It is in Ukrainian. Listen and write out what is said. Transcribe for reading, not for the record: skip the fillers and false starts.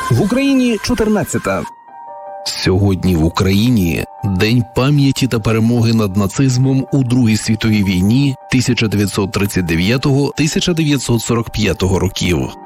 В Україні 14-та. Сьогодні в Україні День пам'яті та перемоги над нацизмом у Другій світовій війні 1939-1945 років.